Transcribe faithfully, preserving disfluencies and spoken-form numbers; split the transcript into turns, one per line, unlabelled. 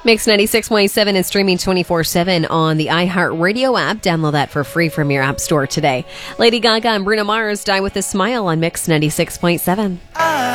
Mix ninety-six point seven is streaming twenty-four seven on the iHeartRadio app. Download that for free from your app store today. Lady Gaga and Bruno Mars, Die With a Smile on Mix ninety-six point seven.